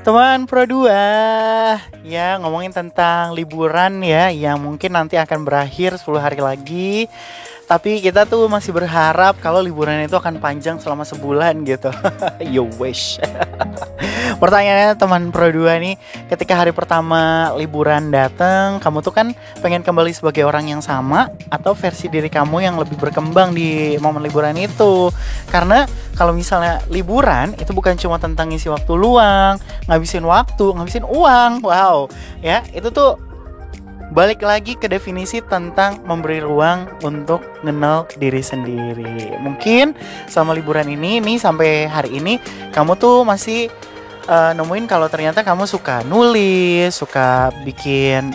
Teman Pro 2, ya ngomongin tentang liburan ya, yang mungkin nanti akan berakhir 10 hari lagi. Tapi kita tuh masih berharap kalau liburan itu akan panjang selama sebulan gitu. You wish. Pertanyaannya teman Pro 2 nih, ketika hari pertama liburan datang, kamu tuh kan pengen kembali sebagai orang yang sama atau versi diri kamu yang lebih berkembang di momen liburan itu? Karena kalau misalnya liburan itu bukan cuma tentang ngisi waktu luang, ngabisin waktu, ngabisin uang. Wow, ya itu tuh balik lagi ke definisi tentang memberi ruang untuk kenal diri sendiri. Mungkin selama liburan ini nih sampai hari ini kamu tuh masih nemuin kalau ternyata kamu suka nulis, suka bikin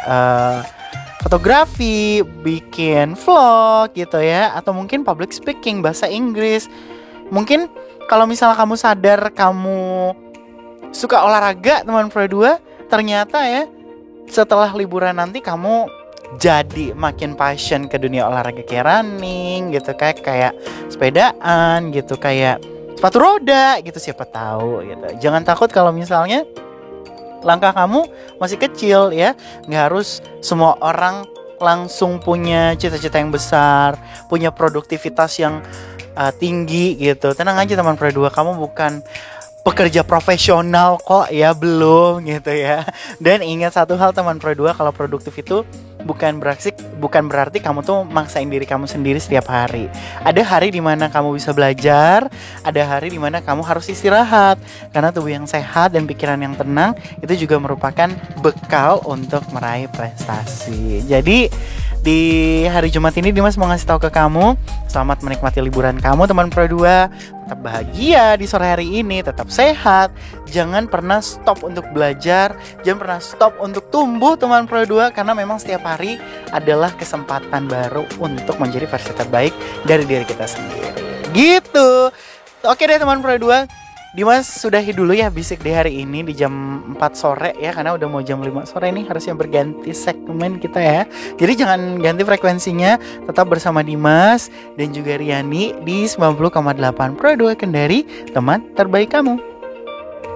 fotografi, bikin vlog gitu ya, atau mungkin public speaking bahasa Inggris. Mungkin kalau misalnya kamu sadar kamu suka olahraga teman Pro 2, ternyata ya setelah liburan nanti kamu jadi makin passion ke dunia olahraga kayak running gitu, kayak sepedaan gitu, kayak sepatu roda gitu, siapa tahu gitu. Jangan takut kalau misalnya langkah kamu masih kecil ya. Nggak harus semua orang langsung punya cita-cita yang besar, punya produktivitas yang tinggi gitu. Tenang aja teman Pro 2, kamu bukan pekerja profesional kok ya, belum gitu ya. Dan ingat satu hal teman Pro 2, kalau produktif itu bukan berarti kamu tuh maksain diri kamu sendiri setiap hari. Ada hari dimana kamu bisa belajar, ada hari dimana kamu harus istirahat. Karena tubuh yang sehat dan pikiran yang tenang itu juga merupakan bekal untuk meraih prestasi. Jadi di hari Jumat ini Dimas mau ngasih tahu ke kamu, selamat menikmati liburan kamu teman Pro 2. Tetap bahagia di sore hari ini, tetap sehat. Jangan pernah stop untuk belajar, jangan pernah stop untuk tumbuh teman Pro 2, karena memang setiap hari adalah kesempatan baru untuk menjadi versi terbaik dari diri kita sendiri. Gitu. Oke deh teman Pro 2. Dimas sudahi dulu ya bisik di hari ini di jam 4 sore ya, karena udah mau jam 5 sore nih, harusnya berganti segmen kita ya. Jadi jangan ganti frekuensinya, tetap bersama Dimas dan juga Riani di 90,8 Pro 2 Kendari, teman terbaik kamu.